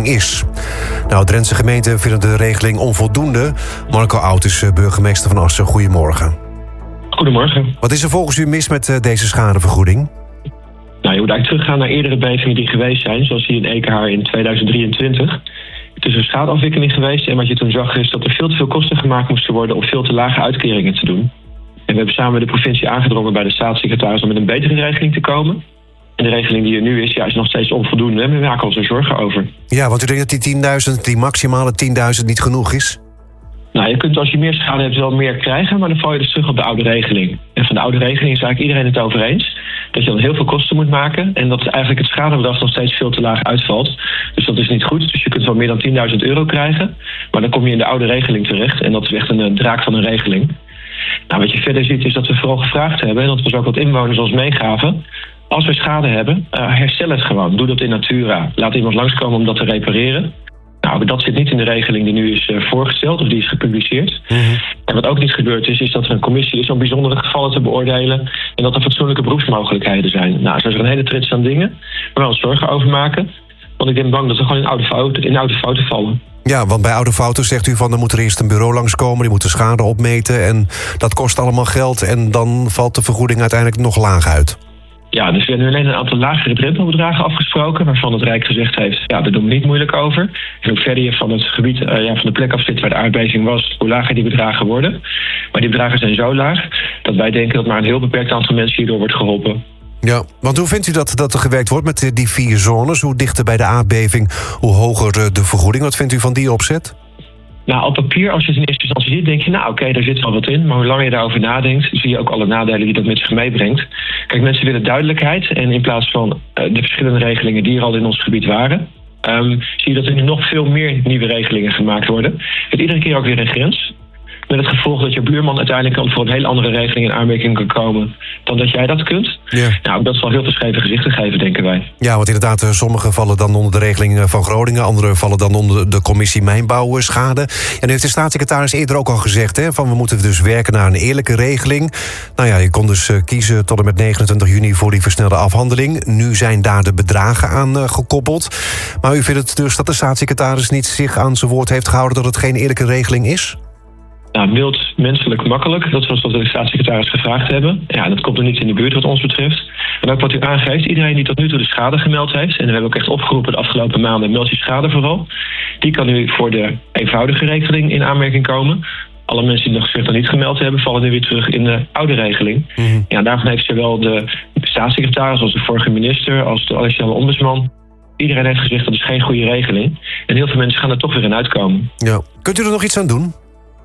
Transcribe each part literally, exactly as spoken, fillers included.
regeling is. Nou, de Drentse gemeenten vinden de regeling onvoldoende. Marco Oud is burgemeester van Assen. Goedemorgen. Goedemorgen. Wat is er volgens u mis met deze schadevergoeding? Nou, je moet eigenlijk teruggaan naar eerdere bevingen die geweest zijn, zoals hier in Ekenhaar in tweeduizend drieëntwintig. Het is een schadeafwikkeling geweest en wat je toen zag is dat er veel te veel kosten gemaakt moesten worden om veel te lage uitkeringen te doen. En we hebben samen met de provincie aangedrongen bij de staatssecretaris om met een betere regeling te komen. En de regeling die er nu is, ja, is nog steeds onvoldoende en we maken ons er zorgen over. Ja, want u denkt dat die tienduizend, die maximale tienduizend niet genoeg is? Nou, je kunt als je meer schade hebt wel meer krijgen, maar dan val je dus terug op de oude regeling. En van de oude regeling is eigenlijk iedereen het over eens. Dat je dan heel veel kosten moet maken en dat eigenlijk het schadebedrag nog steeds veel te laag uitvalt. Dus dat is niet goed. Dus je kunt wel meer dan tienduizend euro krijgen, maar dan kom je in de oude regeling terecht. En dat is echt een, een draak van een regeling. Nou, wat je verder ziet is dat we vooral gevraagd hebben, en dat was ook wat inwoners ons meegaven. Als we schade hebben, uh, herstel het gewoon. Doe dat in natura. Laat iemand langskomen om dat te repareren. Nou, dat zit niet in de regeling die nu is uh, voorgesteld of die is gepubliceerd. Mm-hmm. En wat ook niet gebeurd is, is dat er een commissie is om bijzondere gevallen te beoordelen en dat er fatsoenlijke beroepsmogelijkheden zijn. Nou, zo is er een hele trits aan dingen waar we ons zorgen over maken. Want ik ben bang dat we gewoon in oude fouten, in oude fouten vallen. Ja, want bij oude fouten zegt u van er moet er eerst een bureau langskomen, die moet de schade opmeten en dat kost allemaal geld en dan valt de vergoeding uiteindelijk nog laag uit. Ja, dus we hebben nu alleen een aantal lagere drempelbedragen afgesproken, waarvan het Rijk gezegd heeft, ja, daar doen we niet moeilijk over. En hoe verder je van het gebied, uh, ja, van de plek af zit waar de aardbeving was, hoe lager die bedragen worden. Maar die bedragen zijn zo laag dat wij denken dat maar een heel beperkt aantal mensen hierdoor wordt geholpen. Ja, want hoe vindt u dat, dat er gewerkt wordt met die vier zones? Hoe dichter bij de aardbeving, hoe hoger de vergoeding? Wat vindt u van die opzet? Nou, op papier, als je het in eerste instantie ziet, denk je, nou oké, okay, daar zit wel wat in. Maar hoe langer je daarover nadenkt, zie je ook alle nadelen die dat met zich meebrengt. Kijk, mensen willen duidelijkheid. En in plaats van uh, de verschillende regelingen die er al in ons gebied waren, um, zie je dat er nu nog veel meer nieuwe regelingen gemaakt worden. Met iedere keer ook weer een grens. Met het gevolg dat je buurman uiteindelijk al voor een hele andere regeling in aanmerking kan komen dan dat jij dat kunt. Ja. Nou, dat zal heel veel scheve gezichten geven, denken wij. Ja, want inderdaad, sommige vallen dan onder de regeling van Groningen, andere vallen dan onder de commissie Mijnbouwschade. En nu heeft de staatssecretaris eerder ook al gezegd, hè, van we moeten dus werken naar een eerlijke regeling. Nou ja, je kon dus kiezen tot en met negenentwintig juni voor die versnelde afhandeling. Nu zijn daar de bedragen aan uh, gekoppeld. Maar u vindt het dus dat de staatssecretaris niet zich aan zijn woord heeft gehouden dat het geen eerlijke regeling is? Nou, mild, menselijk, makkelijk. Dat was wat we de staatssecretaris gevraagd hebben. Ja, dat komt er niet in de buurt wat ons betreft. En ook wat u aangeeft, iedereen die tot nu toe de schade gemeld heeft, en we hebben ook echt opgeroepen de afgelopen maanden, meld die schade vooral, die kan nu voor de eenvoudige regeling in aanmerking komen. Alle mensen die nog zich dan niet gemeld hebben, vallen nu weer terug in de oude regeling. Mm-hmm. Ja, daarvan heeft zowel de staatssecretaris als de vorige minister, als de additionele ombudsman, iedereen heeft gezegd dat is geen goede regeling. En heel veel mensen gaan er toch weer in uitkomen. Ja. Kunt u er nog iets aan doen?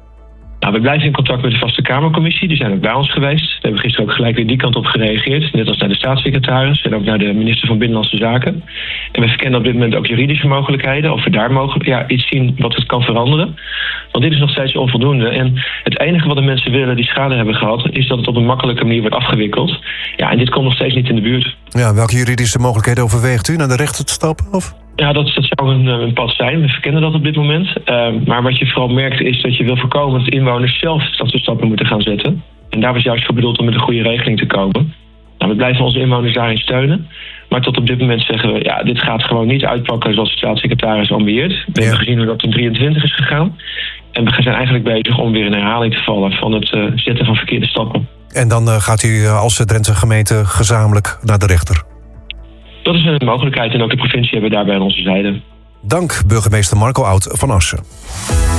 Nou, we blijven in contact met de Vaste Kamercommissie. Die zijn ook bij ons geweest. We hebben gisteren ook gelijk weer die kant op gereageerd. Net als naar de staatssecretaris en ook naar de minister van Binnenlandse Zaken. En we verkennen op dit moment ook juridische mogelijkheden. Of we daar mogelijk ja, iets zien wat het kan veranderen. Want dit is nog steeds onvoldoende. En het enige wat de mensen willen die schade hebben gehad, is dat het op een makkelijke manier wordt afgewikkeld. Ja, en dit komt nog steeds niet in de buurt. Ja, welke juridische mogelijkheden overweegt u? Naar de rechter te stappen? Of? Ja, dat, dat zou een, een pad zijn. We verkennen dat op dit moment. Uh, maar wat je vooral merkt is dat je wil voorkomen dat inwoners zelf dat soort stappen moeten gaan zetten. En daar was juist voor bedoeld om met een goede regeling te komen. Nou, we blijven onze inwoners daarin steunen. Maar tot op dit moment zeggen we, ja, dit gaat gewoon niet uitpakken zoals de staatssecretaris ambieert. We ja. hebben gezien hoe dat in drieëntwintig is gegaan. En we zijn eigenlijk bezig om weer in herhaling te vallen van het uh, zetten van verkeerde stappen. En dan uh, gaat u als Drentse gemeente gezamenlijk naar de rechter? Dat is een mogelijkheid en ook de provincie hebben we daarbij aan onze zijde. Dank, burgemeester Marco Oud van Assen.